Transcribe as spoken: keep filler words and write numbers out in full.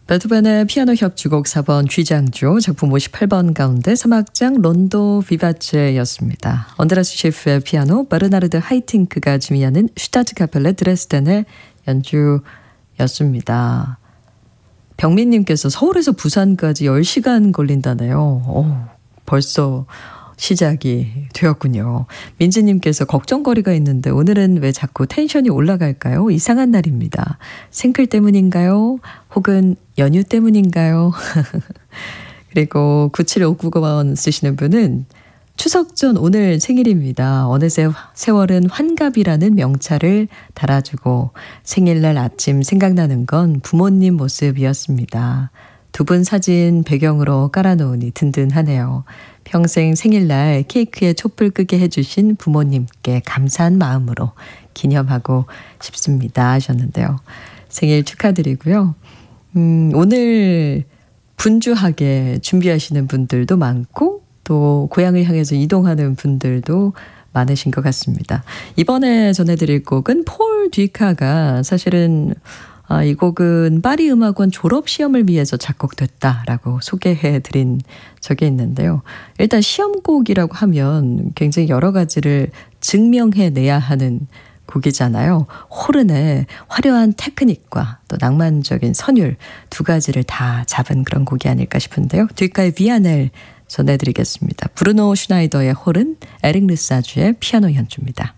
베토벤의 피아노 협주곡 사 번 G장조 작품 오십팔 번 가운데 삼 악장 론도 비바체였습니다. 언드라스 셰프의 피아노, 베르나르드 하이팅크가 지휘하는 슈타트카펠레 드레스덴의 연주였습니다. 병민님께서 서울에서 부산까지 열 시간 걸린다네요. 오, 벌써 시작이 되었군요. 민지님께서 걱정거리가 있는데 오늘은 왜 자꾸 텐션이 올라갈까요? 이상한 날입니다. 생클 때문인가요? 혹은 연휴 때문인가요? 그리고 구칠오구 번 쓰시는 분은 추석 전 오늘 생일입니다. 어느새 세월은 환갑이라는 명찰을 달아주고 생일날 아침 생각나는 건 부모님 모습이었습니다. 두 분 사진 배경으로 깔아놓으니 든든하네요. 평생 생일날 케이크에 촛불 끄게 해주신 부모님께 감사한 마음으로 기념하고 싶습니다 하셨는데요. 생일 축하드리고요. 음, 오늘 분주하게 준비하시는 분들도 많고 또 고향을 향해서 이동하는 분들도 많으신 것 같습니다. 이번에 전해드릴 곡은 폴 뒤카가 사실은 아, 이 곡은 파리 음악원 졸업시험을 위해서 작곡됐다라고 소개해드린 적이 있는데요. 일단 시험곡이라고 하면 굉장히 여러 가지를 증명해내야 하는 곡이잖아요. 호른의 화려한 테크닉과 또 낭만적인 선율 두 가지를 다 잡은 그런 곡이 아닐까 싶은데요. 뒤가의 비아넬 전해드리겠습니다. 브루노 슈나이더의 호른, 에릭 르사주의 피아노 연주입니다.